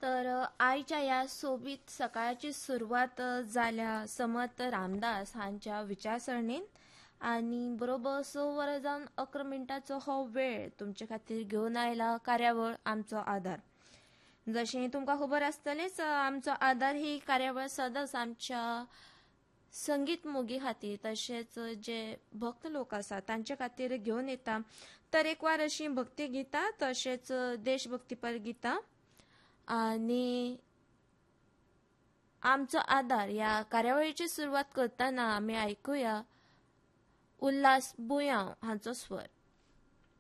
तर आईच्या या सोबीत सकाळची सुरुवात झाल्या समत रामदास हांच्या विचारसरणीन आणि बरोबर 6 जावन 11 मिनटाचो हो वेळ तुमचे खातीर घेवन आयला कार्यावळ आमचो आधार. जशें तुमकां खबर आसतलेच आमचो आधार ही कार्यावळ सदांच आमच्या संगीत मोगी खातीर तशेंच जे भक्त लोक आसा तांचे खातीर घेवन येता. तरेकवार अशीं भक्ती गितां तशेंच देशभक्तीपर गितां आणि आमचो आधार ह्या कार्यावळीची सुरवात करतना आमी आयकुया उल्हास बुयांव हांचो स्वर.